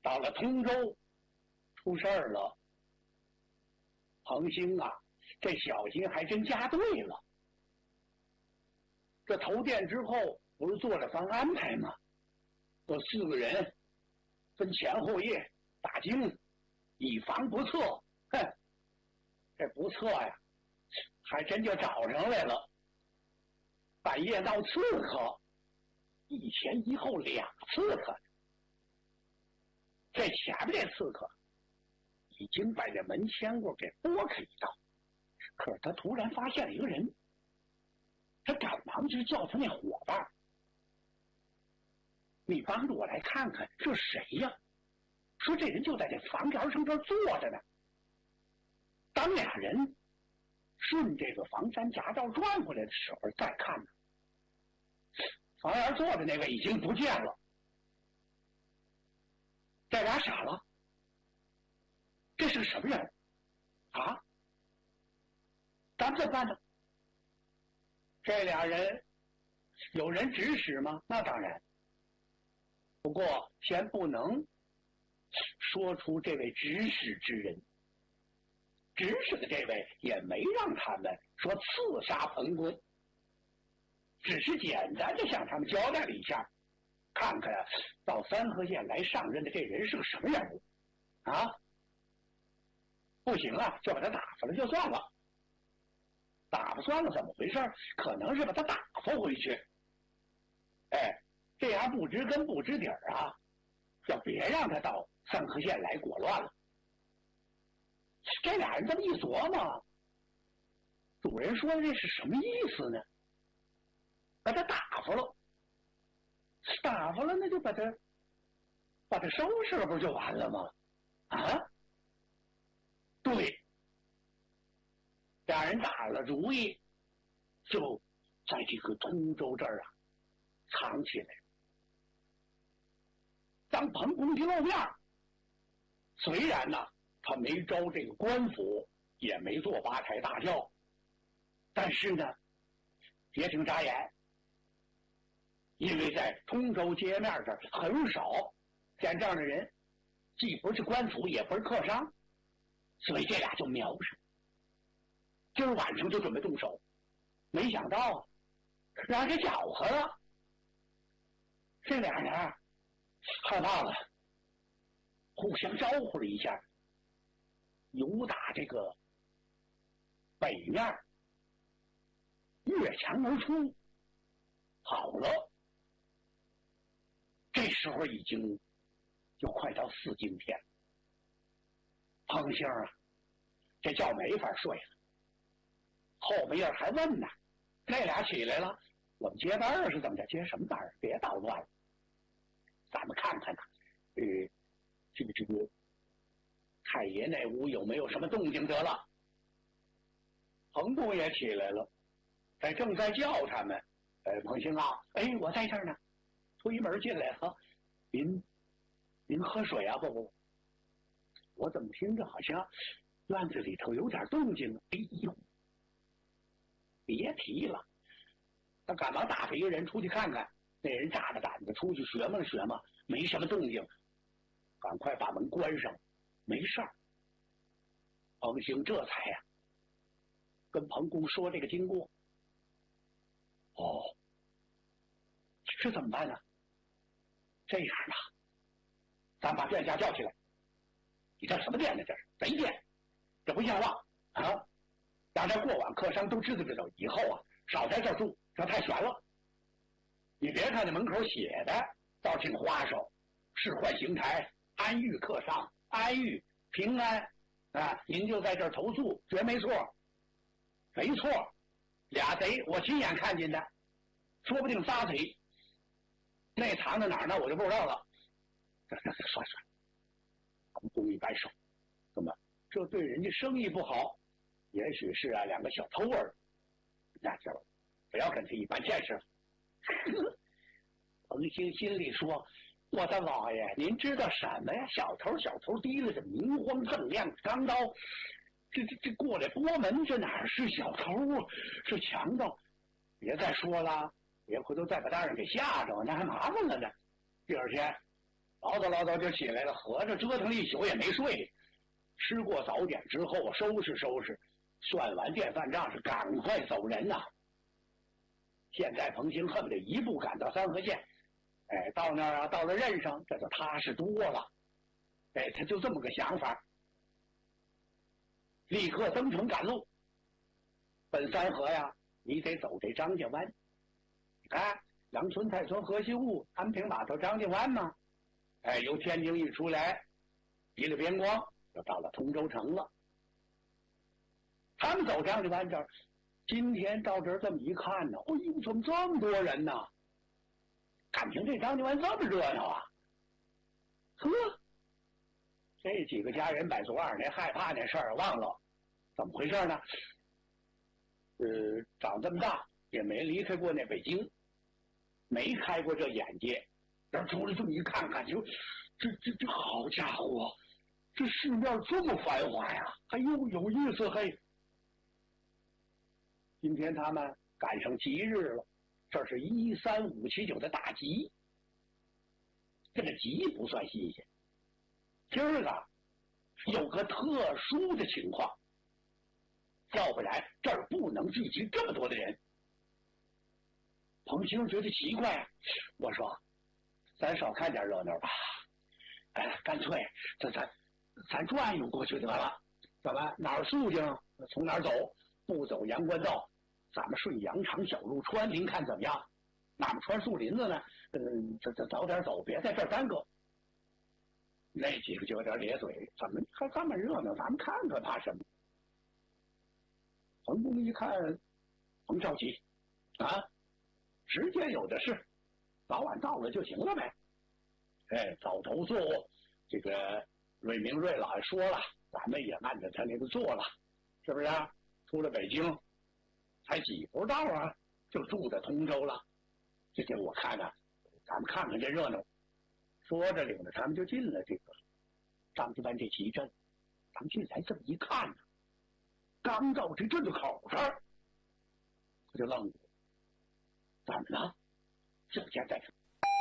到了通州，出事儿了。彭兴啊，这小心还真加对了。这投店之后，不是做了番安排吗？这4个人分前后夜打更，以防不测。哼，这不测呀，还真就找上来了。半夜闹刺客，一前一后2刺客。这前面这刺客已经把这门前过给拨开一道，可是他突然发现了一个人，他赶忙就叫他那伙伴：“你帮着我来看看这谁呀？”说这人就在这房檐上这坐着呢。当俩人顺这个房山夹道转过来的时候，再看呢，房檐坐的那位已经不见了。这俩傻了，这是个什么人啊？咱们怎么办呢？这俩人有人指使吗？那当然。不过先不能说出这位指使之人。指使的这位也没让他们说刺杀彭公，只是简单的向他们交代了一下，看看到三河县来上任的这人是个什么人物啊？不行啊，就把他打发了就算了。打发算了怎么回事？可能是把他打发回去。哎，这样不知根不知底儿啊，就别让他到三河县来裹乱了。这俩人这么一琢磨，主人说的这是什么意思呢？把他打发了，打发了，那就把他收拾了，不就完了吗？啊，对，俩人打了主意，就在这个通州这儿啊藏起来。当彭公一露面，虽然呢他没招这个官府，也没做八抬大轿，但是呢也挺扎眼，因为在通州街面这儿很少见这样的人，既不是官府也不是客商，所以这俩就瞄上，今儿晚上就准备动手。没想到让人给搅和了，这俩人害怕了，互相招呼了一下，由打这个北面越墙而出，好了。这时候已经就快到4更天，彭星啊，这觉没法睡了。后半夜还问呢，那俩起来了，我们接班是怎么着？接什么班？别捣乱了，咱们看看呢，这个太爷那屋有没有什么动静得了。彭公也起来了，正在叫他们，彭星啊，我在这儿呢。推门进来哈，您喝水啊？不，我怎么听着好像院子里头有点动静？哎呦，别提了，他赶忙打发一个人出去看看。那人炸着胆子出去学摸学摸，没什么动静，赶快把门关上，没事儿。彭兴这才跟彭公说这个经过。哦，这怎么办呢？这样吧，咱把店家叫起来。你这什么店呢？这是贼店，这不像话啊！让这过往客商都知道，以后啊少在这儿住，这太悬了。你别看这门口写的倒挺花哨，仕宦邢台，安寓客商，安寓平安啊！您就在这儿投宿，绝没错。没错，俩贼我亲眼看见的，说不定仨贼。那藏在哪儿呢？我就不知道了。算，彭公一摆手，怎么这对人家生意不好？也许是两个小偷儿，那就不要跟他一般见识了。彭兴心里说：“我的老爷，您知道什么呀？小偷提了这明晃锃亮的钢刀，这过来拨门，这哪是小偷啊？是强盗！别再说了。”别回头再把大人给吓着，那还麻烦了呢。第二天， 唠叨就起来了，合着折腾了一宿也没睡。吃过早点之后，收拾收拾，算完电饭账是赶快走人呐。现在彭兴恨不得一步赶到三河县，哎，到那儿啊，到了任上，这就踏实多了。哎，他就这么个想法，立刻登城赶路，奔三河呀。你得走这张家湾，你看杨村、太村、河西坞、安平码头、张家湾嘛。哎，由天津一出来，一了边光就到了通州城了。他们走张家湾这儿，今天到这儿这么一看呢，哎呦，怎么这么多人呢？感情这张家湾这么热闹啊！呵，这几个家人把昨晚那害怕那事儿忘了，怎么回事呢？长这么大也没离开过那北京，没开过这眼界。这出来这么一看，感觉这好家伙，这市面这么繁华呀！哎呦，有意思嘿！今天他们赶上吉日了，这是13579的大吉。这个吉不算新鲜，今儿个有个特殊的情况，要不然这儿不能聚集这么多的人。彭兴觉得奇怪啊，我说咱少看点热闹吧，哎，干脆咱转悠过去得了。怎么哪儿肃静从哪儿走，不走阳关道，咱们顺羊肠小路穿，您看怎么样？哪么穿树林子呢？这早点走，别在这儿耽搁。那几个就有点咧嘴，怎么还这么热闹？咱们看看怕什么？彭公一看，甭着急啊，时间有的是，早晚到了就行了呗。哎，早头做，这个瑞明瑞老爷说了，咱们也按着他那个做了，是不是啊？出了北京，才几步道啊，就住在通州了。这我看看，咱们看看这热闹。说着领着他们就进了这个张家湾这集镇。咱们进来这么一看呢，刚到这镇子口这儿，他就愣住了。怎么了？这家在这。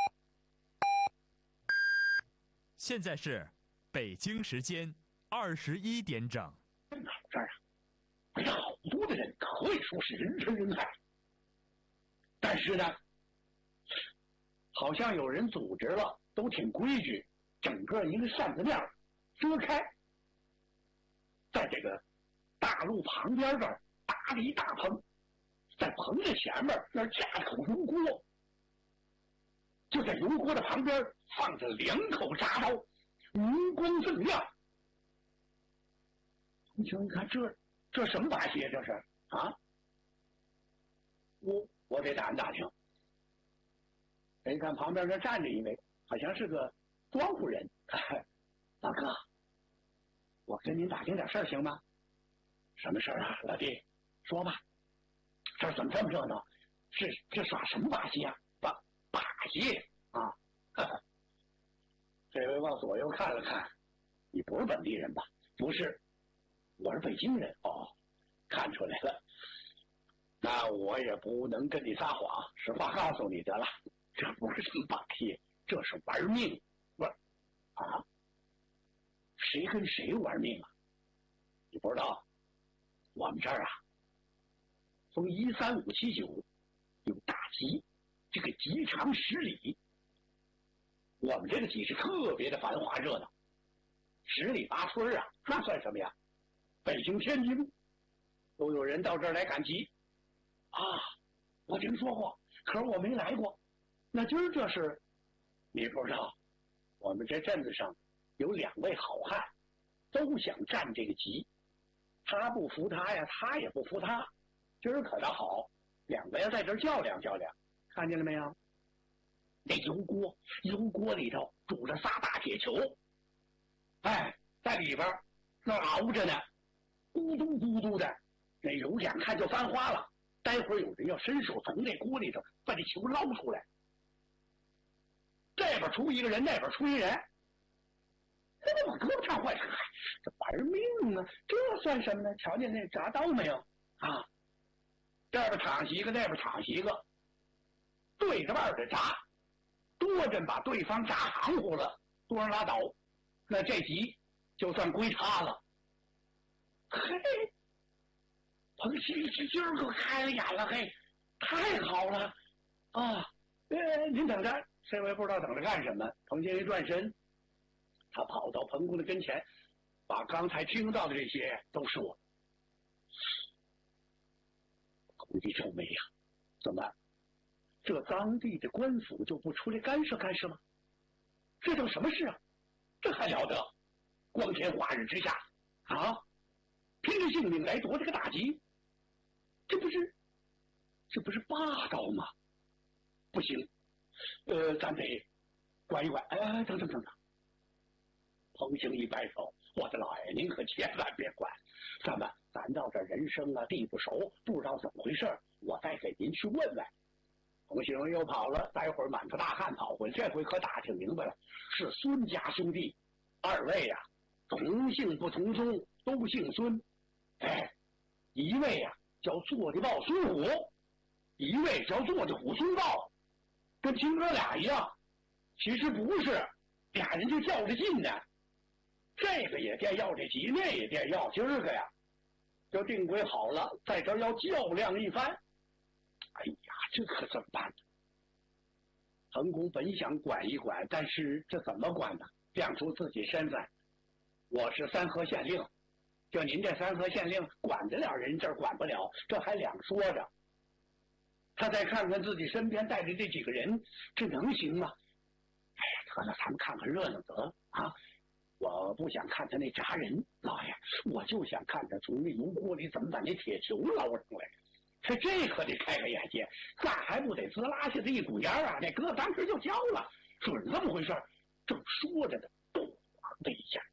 现在是北京时间21点整。 正好这儿啊，哎呀，好多的人，可以说是人山人海。但是呢，好像有人组织了，都挺规矩，整个一个扇子面遮开，在这个大路旁边这儿搭了一大棚，在棚的前面那儿架口油锅，就在油锅的旁边放着2口铡刀，明光锃亮。你瞧，你看这什么把戏啊？这是啊！我得打听打听。一看旁边这站着一位，好像是个庄户人。老哥，我跟您打听点事儿行吗？什么事儿啊，老弟？说吧。这怎么这么热闹？这耍什么把戏啊？把戏啊！这位往左右看了看，你不是本地人吧？不是，我是北京人。哦，看出来了。那我也不能跟你撒谎，实话告诉你得了。这不是什么把戏，这是玩命。不是啊？谁跟谁玩命啊？你不知道？我们这儿啊，从13579有大集，这个集长10里。我们这个集是特别的繁华热闹，10里8村啊，那算什么呀？北京、天津都有人到这儿来赶集啊！我听说过，可是我没来过。那今儿这是，你不知道，我们这镇子上有2位好汉，都想占这个集。他不服他呀，他也不服他。今儿可倒好，2个人在这儿较量较量，看见了没有？那油锅里头煮着仨大铁球，哎，在里边那熬着呢，咕嘟咕嘟的，那油眼看就翻花了。待会儿有人要伸手从那锅里头把这球捞出来，这边出一个人，那边出一人。我胳膊上坏，这玩命啊！这算什么呢？瞧见那铡刀没有啊？这边躺一个，那边躺一个，对着腕的铡，多真把对方铡含糊了， 多人拉倒，那这集就算归他了。嘿，彭西今儿个开了眼了，嘿，太好了啊！您等着，这回不知道等着干什么。彭兴一转身，他跑到彭公的跟前，把刚才听到的这些都说。彭帝皱眉呀，怎么？这当地的官府就不出来干涉干涉吗？这叫什么事啊？这还了得！光天化日之下，啊，拼着性命来夺这个大吉，这不是霸道吗？不行，咱得管一管。等。彭兴一摆手，我的老爷，您可千万别管。咱到这人生啊地不熟，不知道怎么回事，我再给您去问问。彭兴又跑了，待会儿满头大汗跑回来，这回可打听明白了，是孙家兄弟，二位呀，同姓不同宗，都姓孙。一位呀叫做的豹孙虎，一位叫做的虎孙豹，跟亲哥俩一样。其实不是，俩人就较着劲呢，这个也惦要这集，那也惦要，今儿个呀就定规好了，在这儿要较量一番。哎呀，这可怎么办呢？彭公本想管一管，但是这怎么管呢？亮出自己身份，我是三河县令，就您这三河县令管得了人，这儿管不了，这还两说着。他再看看自己身边带的这几个人，这能行吗？哎呀，得了，咱们看看热闹得啊！我不想看他那铡人，老爷，我就想看他从那油锅里怎么把那铁球捞上来。这可得开开眼界，那还不得滋拉下的一股烟啊！那哥当时就叫了，准这么回事。正说着呢，咚的一下，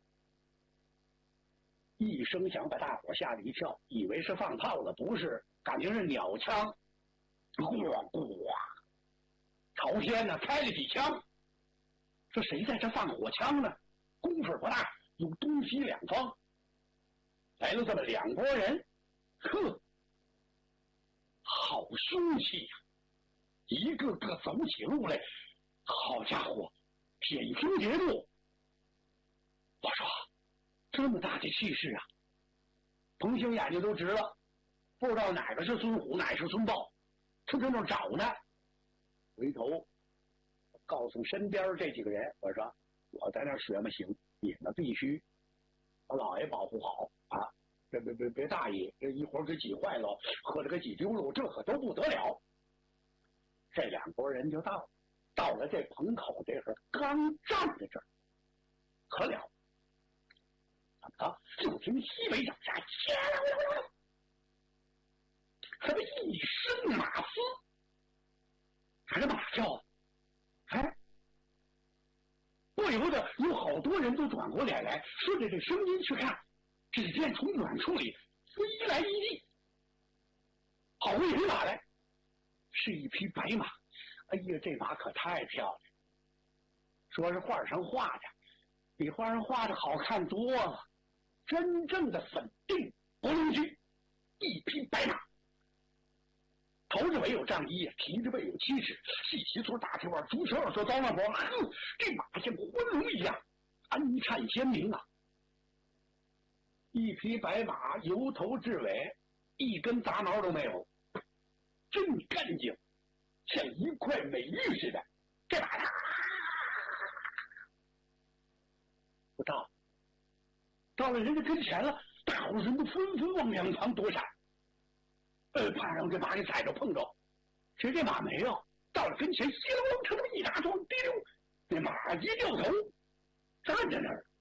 一声响把大伙吓了一跳，以为是放炮了，不是，感情是鸟枪，咣咣，朝天呢开了几枪。这谁在这放火枪呢？功夫不大，有东西两方来了这么两拨人，呵，好凶气呀！一个个走起路来，好家伙，点兵结路。我说，这么大的气势啊！彭兴眼睛都直了，不知道哪个是孙虎，哪个是孙豹，他在那找呢。回头告诉身边这几个人，我说我在那学嘛行，你们必须把老爷保护好啊！别大意，这一会儿给挤坏了，或者给挤丢了，这可都不得了。这两拨人就到了这棚口这会儿，刚站在这儿，可了，怎么着？就听西北脚下，怎么一声马嘶，还是马叫？不由得有好多人都转过脸来，顺着这声音去看。只见从远处里飞来一地，跑过一匹马来，是一匹白马。哎呀，这马可太漂亮，说是画上画的，比画上画的好看多了。真正的粉定博龙驹，一匹白马，头着尾有丈一，蹄着背有7尺，细齐粗大蹄腕，足球耳朵刀浪脖，这马像欢龙一样，安颤鲜明啊！一匹白马由头至尾一根杂毛都没有，真干净，像一块美玉似的。这马不到了人家跟前了，大伙人都纷纷往两旁躲闪，怕让这马给踩着碰着。谁这马没有，到了跟前，稀隆隆成这么一大桩，滴溜，那马一掉头，站在那儿。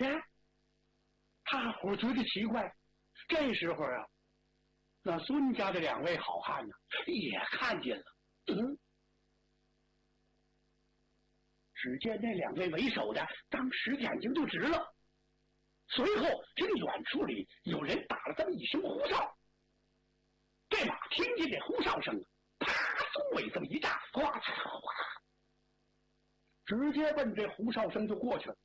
大伙觉得奇怪，这时候啊，那孙家的两位好汉呢，也看见了。只见那两位为首的当时眼睛就直了，随后听远处里有人打了这么一声呼哨。这马听见这呼哨声，啪，松尾这么一炸，哗嚓哗，直接奔这呼哨声就过去了。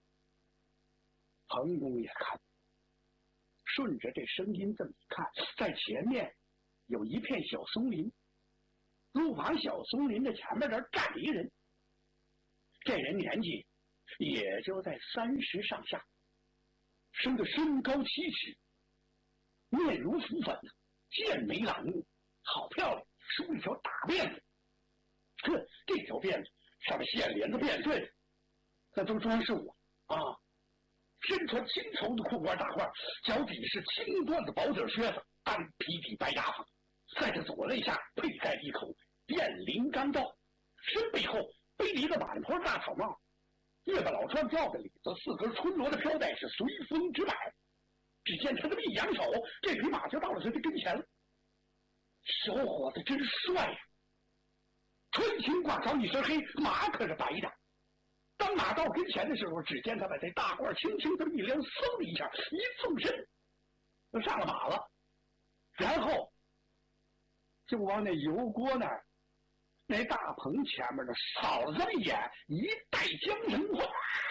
彭公也看，顺着这声音这么一看，在前面有一片小松林，路旁小松林的前面这站着一人。这人年纪也就在30上下，生得身高7尺，面如浮粉，剑眉朗目，好漂亮，梳一条大辫子。这条辫子上面线连着辫穗，那都装饰啊。身穿青绸的裤褂大褂，脚底是青缎的薄底靴子，单皮底白牙坊，在这左肋下佩盖一口雁翎钢罩，身背后背了一个满坡大草帽，月把老穿轿子里头4根春罗的飘带是随风直摆。只见他这么一扬手，这匹马就到了他的跟前了。小伙子真帅呀！穿青褂着一身黑，马可是白的。当马到跟前的时候，只见他把这大褂轻轻这么一撩，嗖的一下，一纵身就上了马了。然后就往那油锅那儿，那大棚前面的扫了这么一眼，一带缰绳，哗，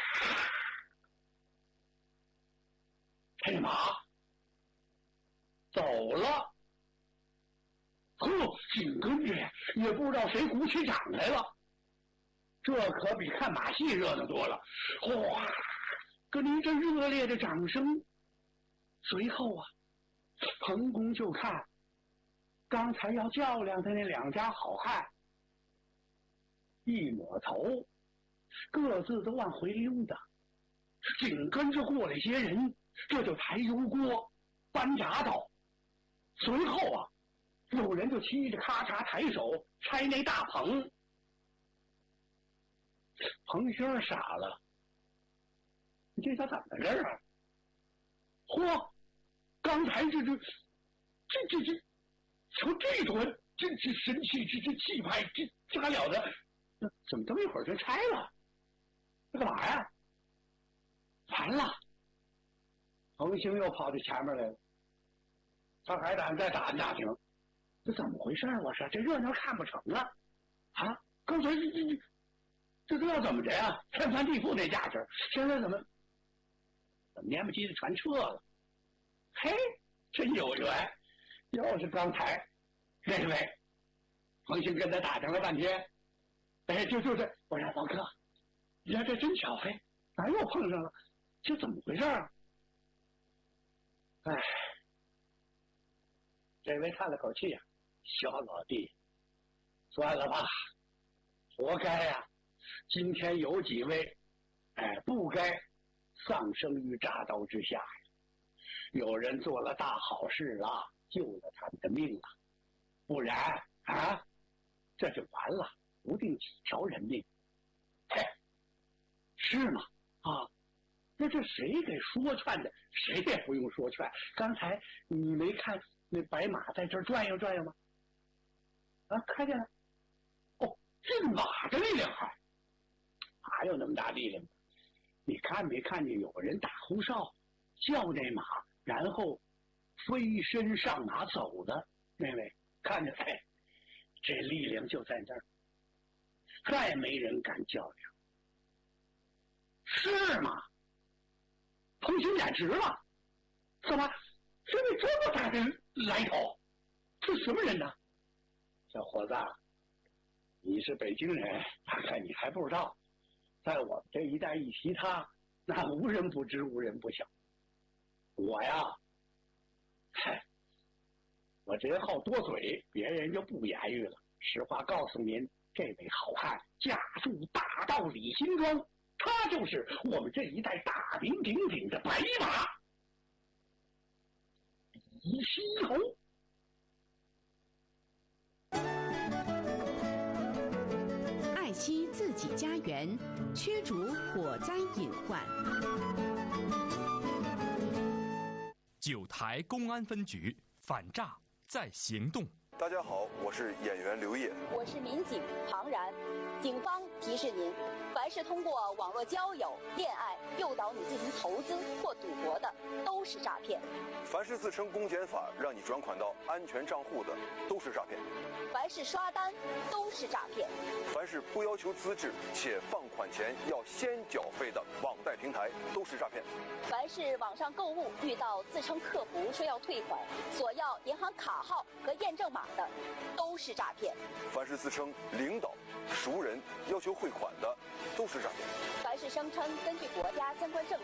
这马走了。紧跟着呀，也不知道谁鼓起掌来了。这可比看马戏热闹多了，哗，跟一阵热烈的掌声。随后啊，彭公就看刚才要较量的那2家好汉，一抹头，各自都往回溜达。紧跟着过来些人，这就抬油锅、搬铡刀。随后啊，有人就骑着咔嚓抬手拆那大棚。彭星傻了，你这他怎么着啊？嚯，刚才这瞧这多这神气，这气派，这还了得？怎么这么一会儿就拆了？这干嘛呀？完了！彭星又跑到前面来了，他还得再打听，这怎么回事？我说这热闹看不成啊！啊，刚才这都要怎么着呀？天翻地覆那架势，现在怎么蔫不唧的全撤了？嘿，真有缘！要是刚才那位彭星跟他打听了半天，哎，就是我说王哥，你看这真巧，嘿，咱又碰上了，这怎么回事啊？哎，这位叹了口气啊，小老弟，算了吧，活该呀。今天有几位，不该丧生于铡刀之下呀。有人做了大好事啊，救了他们的命啊，不然啊，这就完了，不定几条人命。嘿，是吗？啊，那这谁给说劝的？谁也不用说劝。刚才你没看那白马在这儿转悠转悠吗？啊，看见了。哦，这个马的力量还有那么大力量？你看没看见有人打呼哨，叫那马，然后飞身上马走的那位？看见没？这力量就在那儿，再没人敢较量，是吗？彭星眼直了，怎么？这位这么大的来头，是什么人呢？小伙子，你是北京人，大概你还不知道。在我们这一带一提他，那无人不知，无人不晓。我呀，我这人好多嘴，别人就不言语了。实话告诉您，这位好汉家住大道李新庄，他就是我们这一带大名鼎鼎的白马李西侯。 爱惜自己家园，驱逐火灾隐患。 9台公安分局反诈在行动。 大家好，我是演员刘烨， 我是民警庞然。警方提示您，凡是通过网络交友、恋爱诱导你进行投投资或赌博的，都是诈骗。 凡是自称公检法让你转款到安全账户的，都是诈骗。 凡是刷单，都是诈骗。 凡是不要求资质且放款前要先缴费的网贷平台，都是诈骗。 凡是网上购物遇到自称客服说要退款，索要银行卡号和验证码的，都是诈骗。 凡是自称领导、熟人要求汇款的，都是诈骗。 凡是声称根据国家相关政